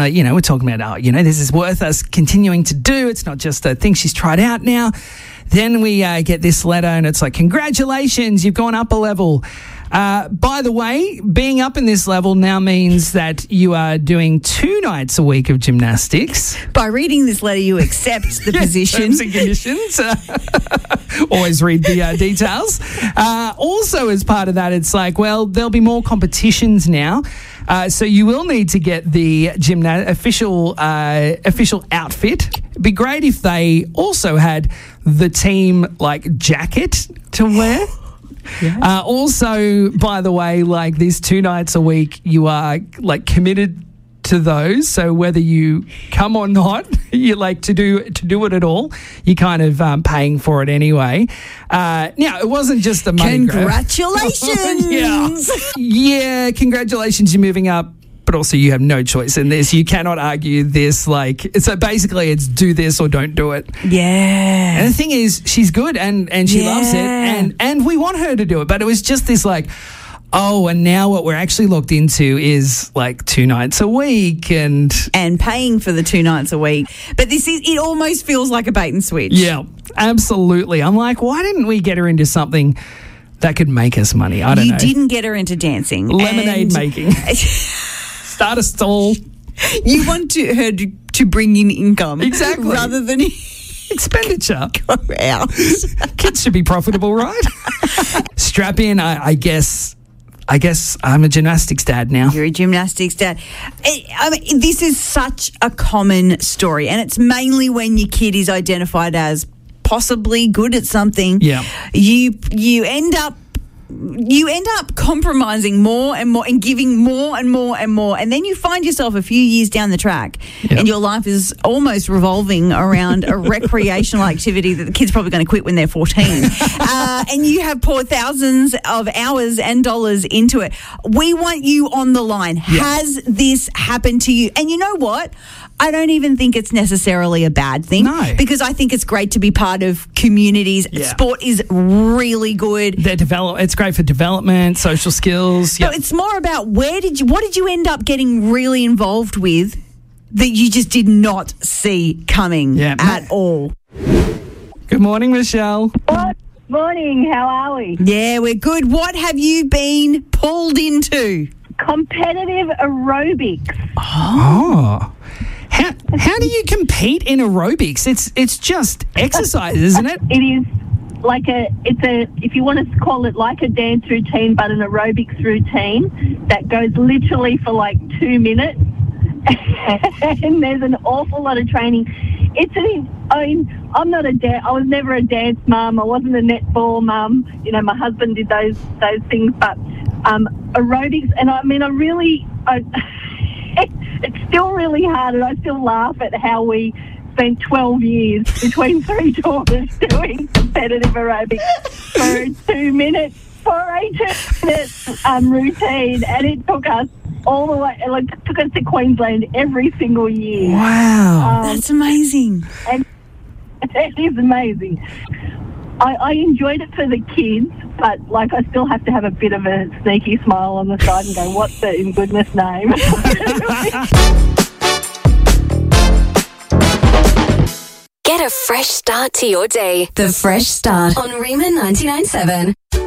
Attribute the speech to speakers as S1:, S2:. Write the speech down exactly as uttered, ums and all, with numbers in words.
S1: like, you know, we're talking about, oh, you know, this is worth us continuing to do. It's not just a thing she's tried out now. Then we uh, get this letter and it's like, congratulations, you've gone up a level. Uh, by the way, being up in this level now means that you are doing two nights a week of gymnastics.
S2: By reading this letter, you accept the
S1: yeah,
S2: position.
S1: Terms and conditions. Uh, always read the uh, details. Uh, also, as part of that, it's like, well, there'll be more competitions now. Uh, so you will need to get the gymna- official uh, official outfit. It'd be great if they also had the team like jacket to wear. Yeah. Uh, also, by the way, like these two nights a week, you are like committed to those. So whether you come or not, you like to do to do it at all. You're kind of um, paying for it anyway. Uh, now, it wasn't just the money grab.
S2: Congratulations!
S1: yeah. yeah, congratulations, you're moving up. But also you have no choice in this. You cannot argue this. Like, so basically it's do this or don't do it.
S2: Yeah.
S1: And the thing is, she's good and, and she
S2: yeah.
S1: loves it. And, and we want her to do it. But it was just this like, oh, and now what we're actually looked into is like two nights a week and...
S2: And paying for the two nights a week. But this is, it almost feels like a bait and switch.
S1: Yeah, absolutely. I'm like, why didn't we get her into something that could make us money? I don't
S2: you
S1: know.
S2: You didn't get her into dancing.
S1: Lemonade
S2: and
S1: making. Start a stall.
S2: You want to, her to, to bring in income.
S1: Exactly.
S2: Rather than
S1: expenditure.
S2: Go out.
S1: Kids should be profitable, right? Strap in, I, I guess. I guess I'm a gymnastics dad now.
S2: You're a gymnastics dad. I mean, this is such a common story, and it's mainly when your kid is identified as possibly good at something.
S1: Yeah.
S2: You you end up you end up compromising more and more and giving more and more and more. And then you find yourself a few years down the track yep. and your life is almost revolving around a recreational activity that the kid's probably going to quit when they're fourteen. uh, and you have poured thousands of hours and dollars into it. We want you on the line. Yep. Has this happened to you? And you know what? I don't even think it's necessarily a bad thing.
S1: No.
S2: Because I think it's great to be part of communities.
S1: Yeah.
S2: Sport is really good.
S1: They're develop- it's great for development, social skills.
S2: Yep. So it's more about where did you, what did you end up getting really involved with that you just did not see coming
S1: yeah.
S2: at all?
S1: Good morning, Michelle.
S3: Good morning. How are we?
S2: Yeah, we're good. What have you been pulled into?
S3: Competitive aerobics.
S1: Oh. How how do you compete in aerobics? It's it's just exercise, isn't it?
S3: It is like a it's a if you want to call it like a dance routine, but an aerobics routine that goes literally for like two minutes, and there's an awful lot of training. It's an I mean I'm not a da- I was never a dance mum. I wasn't a netball mum. You know, my husband did those those things, but um, aerobics, and I mean I really. I, It's still really hard, and I still laugh at how we spent twelve years between three daughters doing competitive aerobics for two minutes, for a two-minute um, routine, and it took us all the way, like, it took us to Queensland every single year.
S1: Wow.
S2: Um, That's amazing.
S3: And it is amazing. I, I enjoyed it for the kids, but, like, I still have to have a bit of a sneaky smile on the side and go, what's the in goodness name?
S4: Get a fresh start to your day.
S5: The Fresh Start
S4: on Rima ninety-nine point seven.